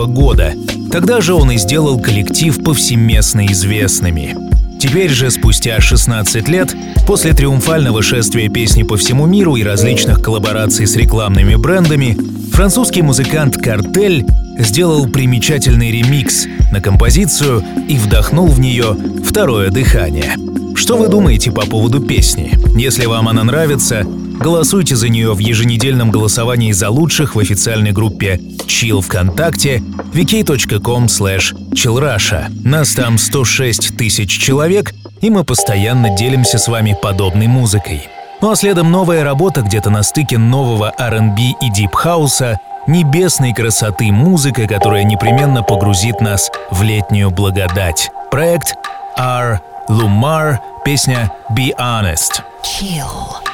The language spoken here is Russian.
года. Тогда же он и сделал коллектив повсеместно известными. Теперь же, спустя 16 лет, после триумфального шествия песни по всему миру и различных коллабораций с рекламными брендами, французский музыкант «Картель» сделал примечательный ремикс на композицию и вдохнул в нее второе дыхание. Что вы думаете по поводу песни? Если вам она нравится, голосуйте за нее в еженедельном голосовании за лучших в официальной группе Chill ВКонтакте vk.com/chillrusha. Нас там 106 тысяч человек, и мы постоянно делимся с вами подобной музыкой. Ну а следом новая работа где-то на стыке нового R&B и дип-хауса, небесной красоты музыка, которая непременно погрузит нас в летнюю благодать. Проект R. Lumar, песня «Be Honest». Chill.